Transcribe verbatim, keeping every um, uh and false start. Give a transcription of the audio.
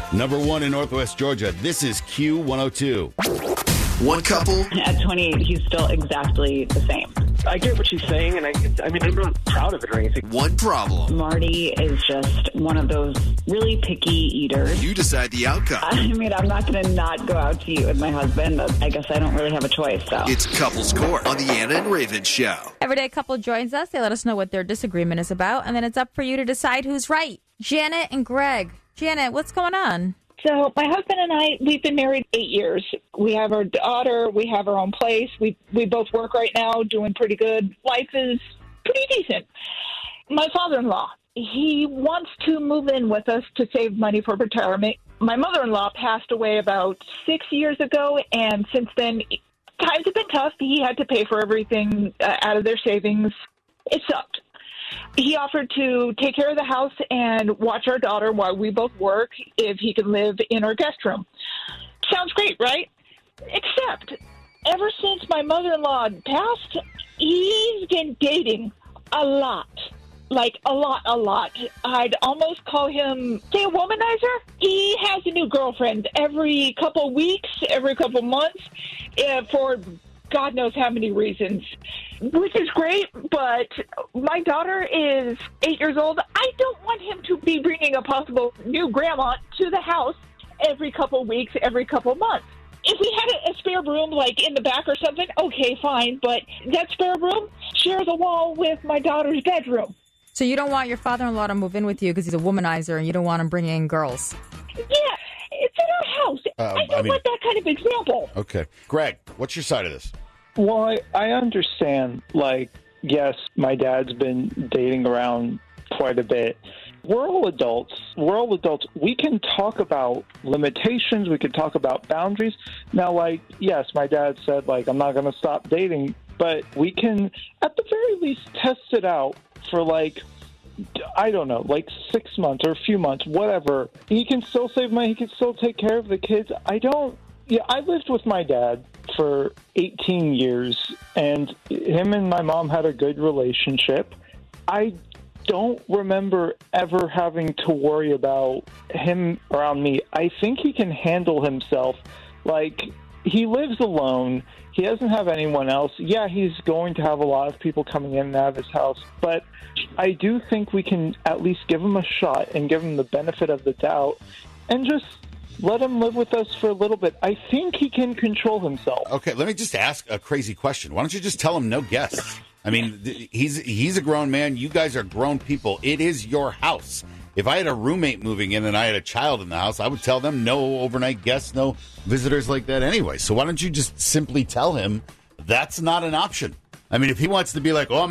Number one in Northwest Georgia. This is Q one oh two. One couple. At twenty-eight, he's still exactly the same. I get what she's saying, and I, I mean, I'm not proud of it or anything. One problem. Marty is just one of those really picky eaters. You decide the outcome. I mean, I'm not going to not go out to eat with my husband. But I guess I don't really have a choice, so. It's Couples Court on the Anna and Raven Show. Everyday couple joins us. They let us know what their disagreement is about, and then it's up for you to decide who's right. Janet and Greg. Janet, what's going on? So my husband and I, we've been married eight years. We have our daughter. We have our own place. We we both work right now, doing pretty good. Life is pretty decent. My father-in-law, he wants to move in with us to save money for retirement. My mother-in-law passed away about six years ago, and since then, times have been tough. He had to pay for everything uh, out of their savings. It sucked. He offered to take care of the house and watch our daughter while we both work if he could live in our guest room. Sounds great, right? Except, ever since my mother-in-law passed, he's been dating a lot. Like, a lot, a lot. I'd almost call him, say, a womanizer. He has a new girlfriend every couple weeks, every couple months, uh, for God knows how many reasons, which is great, but my daughter is eight years old. I don't want him to be bringing a possible new grandma to the house every couple weeks, every couple months. If we had a, a spare room, like in the back or something, okay, fine, but that spare room shares a wall with my daughter's bedroom. So you don't want your father-in-law to move in with you because he's a womanizer and you don't want him bringing in girls? Yeah, it's in our house. Um, I don't I mean- want that kind of example. Okay. Greg, what's your side of this? Well, I, I understand, like, yes, my dad's been dating around quite a bit. We're all adults. We're all adults. We can talk about limitations. We can talk about boundaries. Now, like, yes, my dad said, like, I'm not going to stop dating, but we can, at the very least, test it out for, like, I don't know, like six months or a few months, whatever. He can still save money. He can still take care of the kids. I don't, yeah, I lived with my dad for eighteen years, and him and my mom had a good relationship. I don't remember ever having to worry about him around me. I think he can handle himself. Like, he lives alone. He doesn't have anyone else. Yeah, he's going to have a lot of people coming in and out of his house, but I do think we can at least give him a shot and give him the benefit of the doubt and just let him live with us for a little bit. I think he can control himself. Okay, let me just ask a crazy question. Why don't you just tell him no guests? I mean, th- he's he's a grown man. You guys are grown people. It is your house. If I had a roommate moving in and I had a child in the house, I would tell them no overnight guests, no visitors like that anyway. So why don't you just simply tell him that's not an option? I mean, if he wants to be like, oh, I'm